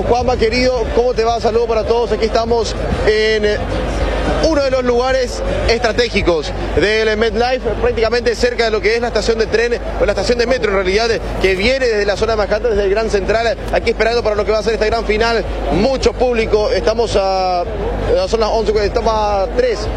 Juanma, querido, ¿cómo te va? Saludos para todos. Aquí estamos en uno de los lugares estratégicos del MetLife, prácticamente cerca de lo que es la estación de tren, o la estación de metro en realidad, que viene desde la zona de Manhattan, desde el Gran Central, aquí esperando para lo que va a ser esta gran final. Mucho público, estamos son las 11, estamos a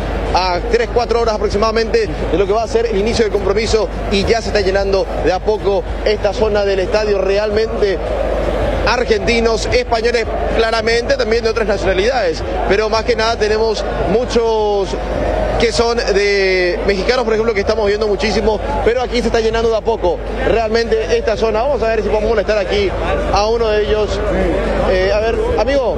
3, 4 horas aproximadamente de lo que va a ser el inicio del compromiso, y ya se está llenando de a poco esta zona del estadio. Realmente argentinos, españoles, claramente también de otras nacionalidades, pero más que nada tenemos muchos que son de mexicanos, por ejemplo, que estamos viendo muchísimo, pero aquí se está llenando de a poco realmente esta zona. Vamos a ver si podemos molestar aquí a uno de ellos. A ver, amigo,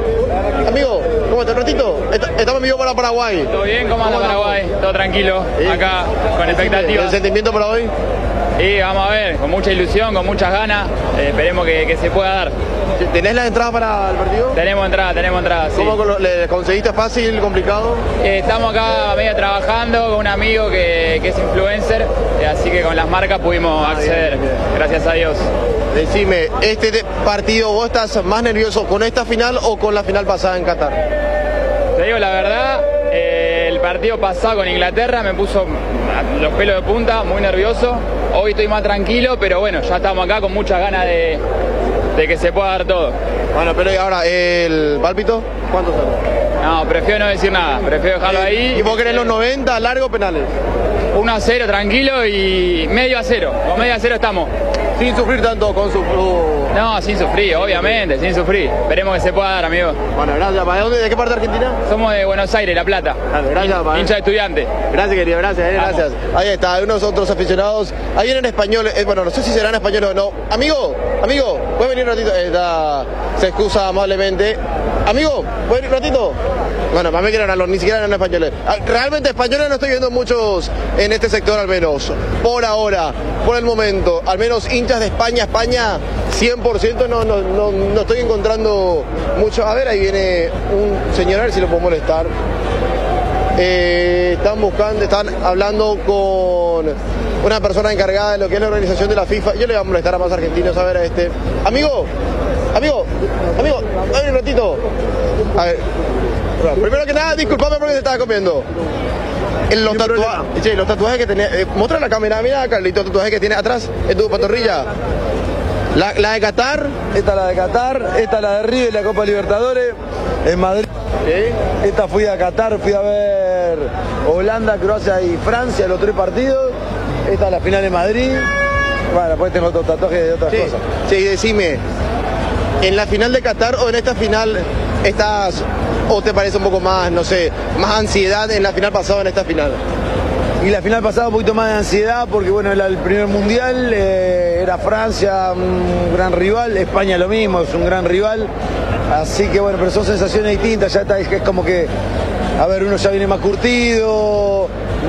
¿cómo estás? Ratito, estamos en vivo para Paraguay. ¿Todo bien? ¿Cómo anda Paraguay? Todo tranquilo, acá con expectativas. ¿El sentimiento para hoy? Y vamos a ver, con mucha ilusión, con muchas ganas, esperemos que se pueda dar. ¿Tenés la entrada para el partido? Tenemos entrada, sí. ¿Cómo le conseguiste? ¿Fácil, complicado? Estamos acá medio trabajando con un amigo que es influencer, así que con las marcas pudimos acceder, bien. Gracias a Dios. Decime, este partido, ¿vos estás más nervioso con esta final o con la final pasada en Qatar? Te digo la verdad, el partido pasado con Inglaterra me puso los pelos de punta, muy nervioso. Hoy estoy más tranquilo, pero bueno, ya estamos acá con muchas ganas de que se pueda dar todo. Bueno, pero ¿y ahora el pálpito? ¿Cuánto sale? No, prefiero no decir nada, prefiero dejarlo ahí. ¿Y vos querés los 90, largo o penales? 1-0 tranquilo y medio a 0. Con medio a 0 estamos. Sin sufrir tanto con su... No, sin sufrir, obviamente, sin sufrir. Esperemos que se pueda dar, amigo. Bueno, gracias. ¿De qué parte de Argentina? Somos de Buenos Aires, La Plata. Dale, gracias, hincha de Estudiante. Gracias, querido, gracias. Ahí está, unos otros aficionados. Ahí vienen españoles, bueno, no sé si serán españoles o no. Amigo, ¿puede venir un ratito? Se excusa amablemente. Amigo, ¿puede venir un ratito? Bueno, para mí que ni siquiera eran españoles. Realmente españoles no estoy viendo muchos en este sector, al menos. Por ahora, por el momento. Al menos hinchas de España, 100% no estoy encontrando mucho. A ver, ahí viene un señor, a ver si lo puedo molestar. Están hablando con una persona encargada de lo que es la organización de la FIFA. Yo le voy a molestar a más argentinos, a ver a este. Amigo, dame un ratito. A ver. Primero que nada, disculpame porque se estaba comiendo. Los tatuajes que tenía. Muestra la cámara, mira, Carlito, los tatuajes que tiene atrás en tu pantorrilla. La de Qatar. Esta es la de Qatar, esta es la de River, la Copa Libertadores, en Madrid. ¿Sí? Esta fui a Qatar, fui a ver Holanda, Croacia y Francia, los 3 partidos. Esta es la final en Madrid. Bueno, después tengo otros tatuajes de otras cosas. Sí, decime, ¿en la final de Qatar o en esta final estás, o te parece un poco más, no sé, más ansiedad en la final pasada o en esta final? Y la final pasada un poquito más de ansiedad porque bueno, era el primer mundial, era Francia un gran rival, España lo mismo, es un gran rival, así que bueno, pero son sensaciones distintas, ya está, es como que, a ver, uno ya viene más curtido,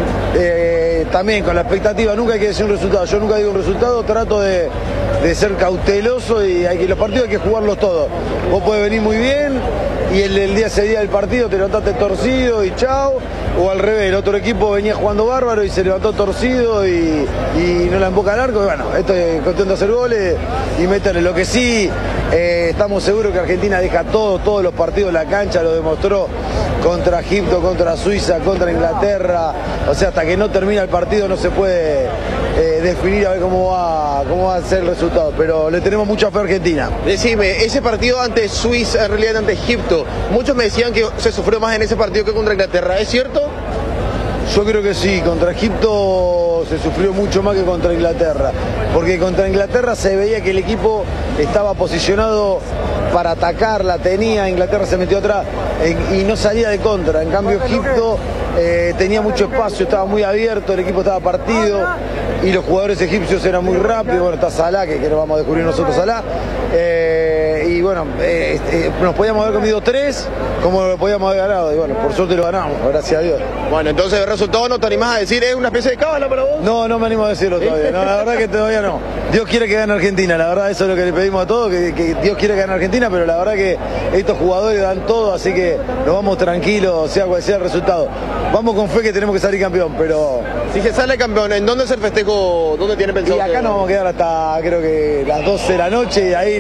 también con la expectativa, nunca hay que decir un resultado, yo nunca digo un resultado, trato de ser cauteloso y los partidos hay que jugarlos todos, vos podés venir muy bien y ese día del partido te levantaste torcido y chao, o al revés, el otro equipo venía jugando bárbaro y se levantó torcido y no la emboca al arco. Y bueno, esto es cuestión de hacer goles y meterle. Lo que sí, estamos seguros que Argentina deja todos los partidos en la cancha, lo demostró contra Egipto, contra Suiza, contra Inglaterra. O sea, hasta que no termina el partido no se puede definir a ver cómo va a ser el resultado, pero le tenemos mucha fe a Argentina. Decime, ese partido ante Suiza, en realidad ante Egipto, muchos me decían que se sufrió más en ese partido que contra Inglaterra, ¿es cierto? Yo creo que sí, contra Egipto se sufrió mucho más que contra Inglaterra, porque contra Inglaterra se veía que el equipo estaba posicionado para atacar, la tenía, Inglaterra se metió atrás y no salía de contra, en cambio Egipto tenía mucho espacio, estaba muy abierto, el equipo estaba partido y los jugadores egipcios eran muy rápidos, bueno, está Salah, que no vamos a descubrir nosotros Salah, y bueno, nos podíamos haber comido 3 como lo podíamos haber ganado, y bueno, por suerte lo ganamos, gracias a Dios. Bueno, entonces el resultado no te animás a decir, ¿es una especie de cábala para vos? No me animo a decirlo todavía, no, la verdad que todavía no. Dios quiere que gane Argentina, la verdad eso es lo que le pedimos a todos, que Dios quiere que gane Argentina, pero la verdad que estos jugadores dan todo, así que nos vamos tranquilos, sea cual sea el resultado. Vamos con fe que tenemos que salir campeón, pero... Si se sale campeón, ¿en dónde es el festejo? ¿Dónde tiene pensado? Y acá nos vamos a quedar hasta creo que las 12 de la noche y ahí